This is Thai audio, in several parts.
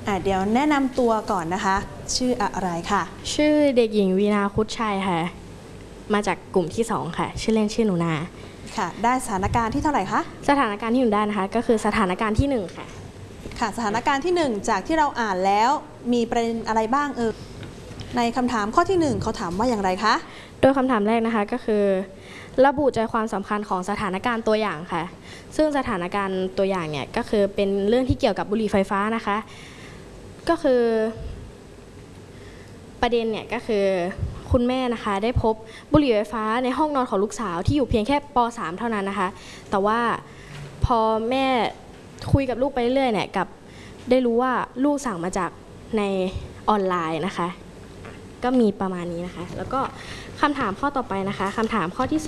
เดี๋ยวแนะนำตัวก่อนนะคะชื่ออะไรค่ะชื่อเด็กหญิงวีนาคุดชัยค่ะมาจากกลุ่มที่2ค่ะชื่อเล่นชื่อหนูนาค่ะได้สถานการณ์ที่เท่าไหร่คะสถานการณ์ที่หนูได้นะคะก็คือสถานการณ์ที่1ค่ะค่ะสถานการณ์ที่1จากที่เราอ่านแล้วมีประเด็นอะไรบ้างในคำถามข้อที่1เขาถามว่าอย่างไรคะโดยคำถามแรกนะคะก็คือระบุใจความสำคัญของสถานการณ์ตัวอย่างค่ะซึ่งสถานการณ์ตัวอย่างเนี่ยก็คือเป็นเรื่องที่เกี่ยวกับบุหรี่ไฟฟ้านะคะก็คือประเด็นเนี่ยก็คือคุณแม่นะคะได้พบบุหรี่ไฟฟ้าในห้องนอนของลูกสาวที่อยู่เพียงแค่ป.3 เท่านั้นนะคะแต่ว่าพอแม่คุยกับลูกไปเรื่อยๆเนี่ยกับได้รู้ว่าลูกสั่งมาจากในออนไลน์นะคะก็มีประมาณนี้นะคะแล้วก็คำถามข้อต่อไปนะคะคำถามข้อที่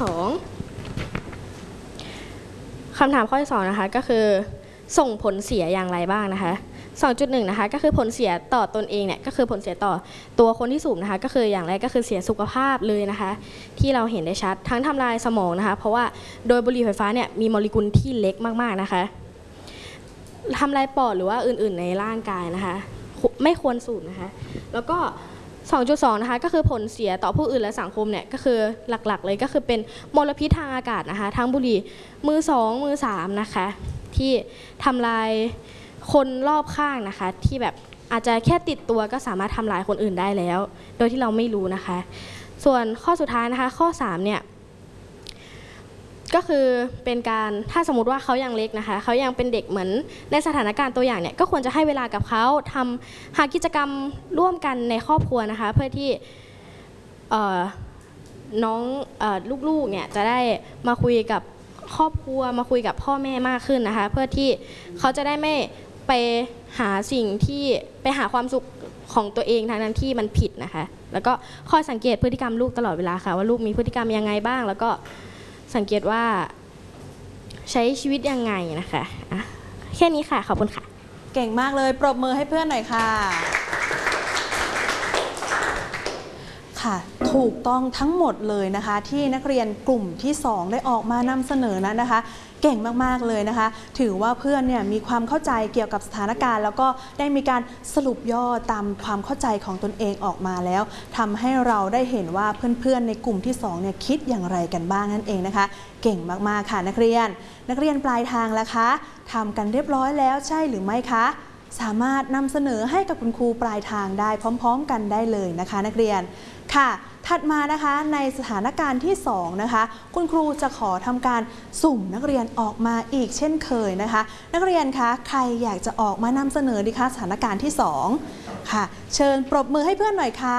2นะคะก็คือส่งผลเสียอย่างไรบ้างนะคะ 2.1 นะคะก็คือผลเสียต่อตนเองเนี่ยก็คือผลเสียต่อตัวคนที่สูบนะคะก็คืออย่างแรกก็คือเสียสุขภาพเลยนะคะที่เราเห็นได้ชัดทั้งทำลายสมองนะคะเพราะว่าโดยบุหรี่ไฟฟ้าเนี่ยมีโมเลกุลที่เล็กมากๆนะคะทำลายปอดหรือว่าอื่นๆในร่างกายนะคะไม่ควรสูบนะคะแล้วก็ 2.2 นะคะก็คือผลเสียต่อผู้อื่นและสังคมเนี่ยก็คือหลักๆเลยก็คือเป็นมลพิษทางอากาศนะคะทั้งบุหรี่มือ2มือ3นะคะที่ทำลายคนรอบข้างนะคะที่แบบอาจจะแค่ติดตัวก็สามารถทำลายคนอื่นได้แล้วโดยที่เราไม่รู้นะคะส่วนข้อสุดท้ายนะคะข้อ3เนี่ยก็คือเป็นการถ้าสมมติว่าเขายังเล็กนะคะเขายังเป็นเด็กเหมือนในสถานการณ์ตัวอย่างเนี่ยก็ควรจะให้เวลากับเขาหากิจกรรมร่วมกันในครอบครัวนะคะเพื่อที่น้องลูกๆเนี่ยจะได้มาคุยกับครอบครัวมาคุยกับพ่อแม่มากขึ้นนะคะเพื่อที่เขาจะได้ไม่ไปหาสิ่งที่ไปหาความสุขของตัวเองทางนั้นที่มันผิดนะคะแล้วก็คอยสังเกตพฤติกรรมลูกตลอดเวลาค่ะว่าลูกมีพฤติกรรมยังไงบ้างแล้วก็สังเกตว่าใช้ชีวิตยังไงนะคะแค่นี้ค่ะขอบคุณค่ะเก่งมากเลยปรบมือให้เพื่อนหน่อยค่ะค่ะถูกต้องทั้งหมดเลยนะคะที่นักเรียนกลุ่มที่2ได้ออกมานำเสนอนั้นนะคะเก่งมากๆเลยนะคะถือว่าเพื่อนเนี่ยมีความเข้าใจเกี่ยวกับสถานการณ์แล้วก็ได้มีการสรุปย่อตามความเข้าใจของตนเองออกมาแล้วทำให้เราได้เห็นว่าเพื่อนๆในกลุ่มที่2เนี่ยคิดอย่างไรกันบ้างนั่นเองนะคะเก่งมากๆค่ะนักเรียนปลายทางแล้วคะทำกันเรียบร้อยแล้วใช่หรือไม่คะสามารถนำเสนอให้กับคุณครูปลายทางได้พร้อมๆกันได้เลยนะคะนักเรียนค่ะถัดมานะคะในสถานการณ์ที่2นะคะคุณครูจะขอทำการสุ่มนักเรียนออกมาอีกเช่นเคยนะคะนักเรียนคะใครอยากจะออกมานำเสนอดีคะสถานการณ์ที่2ค่ะเชิญปรบมือให้เพื่อนหน่อยค่ะ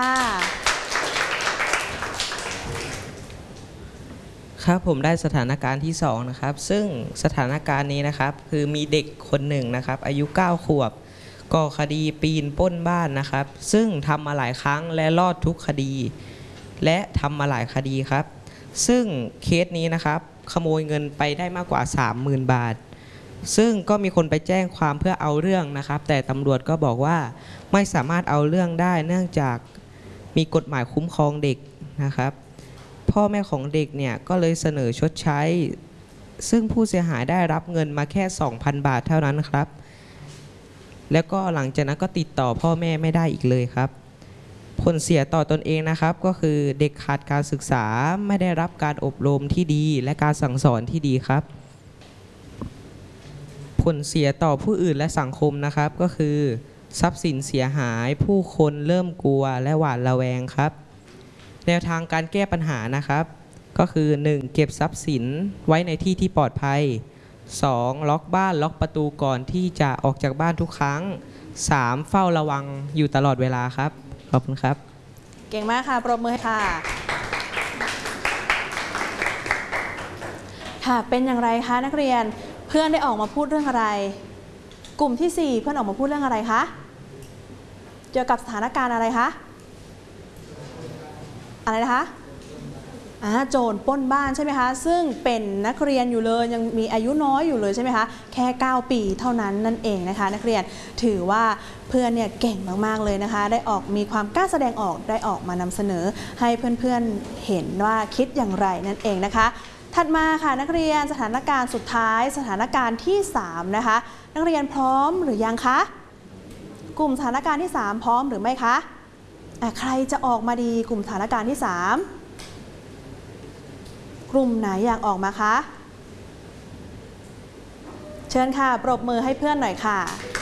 ครับผมได้สถานการณ์ที่2นะครับซึ่งสถานการณ์นี้นะครับคือมีเด็กคนหนึ่งนะครับอายุ9 ขวบก่อคดีปีนปล้นบ้านนะครับซึ่งทำมาหลายครั้งและรอดทุกคดีและทำมาหลายคดีครับซึ่งเคสนี้นะครับขโมยเงินไปได้มากกว่า 30,000 บาทซึ่งก็มีคนไปแจ้งความเพื่อเอาเรื่องนะครับแต่ตำรวจก็บอกว่าไม่สามารถเอาเรื่องได้เนื่องจากมีกฎหมายคุ้มครองเด็กนะครับพ่อแม่ของเด็กเนี่ยก็เลยเสนอชดใช้ซึ่งผู้เสียหายได้รับเงินมาแค่ 2,000 บาทเท่านั้นครับแล้วก็หลังจากนั้นก็ติดต่อพ่อแม่ไม่ได้อีกเลยครับผลเสียต่อตนเองนะครับก็คือเด็กขาดการศึกษาไม่ได้รับการอบรมที่ดีและการสั่งสอนที่ดีครับผลเสียต่อผู้อื่นและสังคมนะครับก็คือทรัพย์สินเสียหายผู้คนเริ่มกลัวและหวาดระแวงครับแนวทางการแก้ปัญหานะครับก็คือ 1. เก็บทรัพย์สินไว้ในที่ที่ปลอดภัย 2. ล็อกบ้านล็อกประตูก่อนที่จะออกจากบ้านทุกครั้ง 3. เฝ้าระวังอยู่ตลอดเวลาครับขอบคุณครับเก่งมากค่ะปรบมือค่ะค่ะเป็นอย่างไรคะนักเรียนเพื่อนได้ออกมาพูดเรื่องอะไรกลุ่มที่4เพื่อนออกมาพูดเรื่องอะไรคะเกี่ยวกับสถานการณ์อะไรคะอะไรนะคะโจรปล้นบ้านใช่ไหมคะซึ่งเป็นนักเรียนอยู่เลยยังมีอายุน้อยอยู่เลยใช่ไหมคะแค่9 ปีเท่านั้นนั่นเองนะคะนักเรียนถือว่าเพื่อนเนี่ยเก่งมากๆเลยนะคะได้ออกมีความกล้าแสดงออกได้ออกมานำเสนอให้เพื่อนๆเห็นว่าคิดอย่างไรนั่นเองนะคะถัดมาค่ะนักเรียนสถานการณ์สุดท้ายสถานการณ์ที่3นะคะนักเรียนพร้อมหรือยังคะกลุ่มสถานการณ์ที่ 3 พร้อมหรือไม่คะใครจะออกมาดีกลุ่มสถานการณ์ที่ 3 กลุ่มไหนอยากออกมาคะเชิญค่ะปรบมือให้เพื่อนหน่อยค่ะ